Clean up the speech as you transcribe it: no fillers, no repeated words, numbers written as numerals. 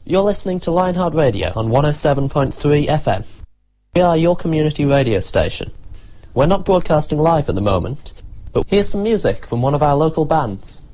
You're listening to Lionheart Radio on 107.3 FM. We are your community radio station. We're not broadcasting live at the moment, but here's some music from one of our local bands.